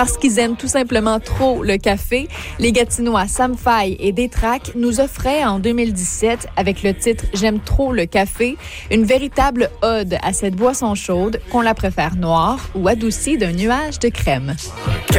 Parce qu'ils aiment tout simplement trop le café, les Gatinois Sam Faye et Détrac nous offraient en 2017, avec le titre « J'aime trop le café », une véritable ode à cette boisson chaude, qu'on la préfère noire ou adoucie d'un nuage de crème.